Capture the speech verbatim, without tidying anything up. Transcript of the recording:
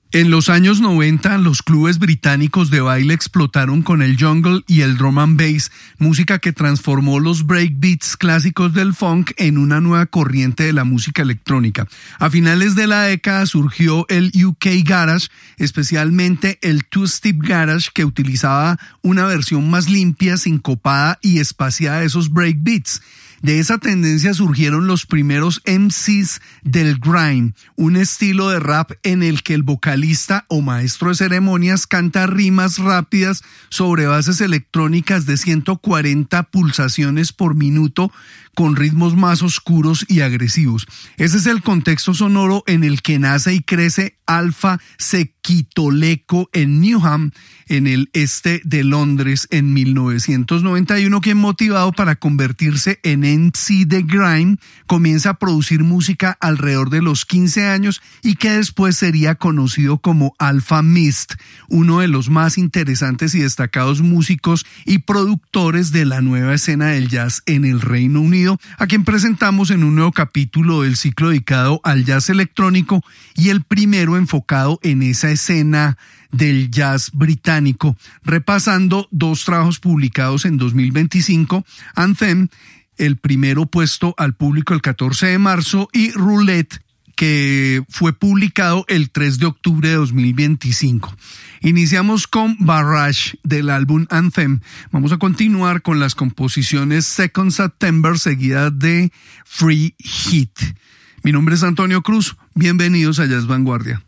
En los años noventa, los clubes británicos de baile explotaron con el jungle y el drum and bass, música que transformó los breakbeats clásicos del funk en una nueva corriente de la música electrónica. A finales de la década surgió el U K Garage, especialmente el Two-Step Garage, que utilizaba una versión más limpia, sincopada y espaciada de esos breakbeats. De esa tendencia surgieron los primeros M Cs del grime, un estilo de rap en el que el vocalista o maestro de ceremonias canta rimas rápidas sobre bases electrónicas de ciento cuarenta pulsaciones por minuto con ritmos más oscuros y agresivos. Ese es el contexto sonoro en el que nace y crece Alpha Sequitoleco en Newham, en el este de Londres, en mil novecientos noventa y uno, quien, motivado para convertirse en M C de grime, comienza a producir música alrededor de los quince años y que después sería conocido como Alpha Mist, uno de los más interesantes y destacados músicos y productores de la nueva escena del jazz en el Reino Unido, a quien presentamos en un nuevo capítulo del ciclo dedicado al jazz electrónico y el primero enfocado en esa escena del jazz británico, repasando dos trabajos publicados en dos mil veinticinco, Anthem, el primero puesto al público el catorce de marzo, y Roulette, que fue publicado el tres de octubre de dos mil veinticinco. Iniciamos con Barrage del álbum Anthem. Vamos a continuar con las composiciones Second September, seguida de Free Hit. Mi nombre es Antonio Cruz. Bienvenidos a Jazz Vanguardia.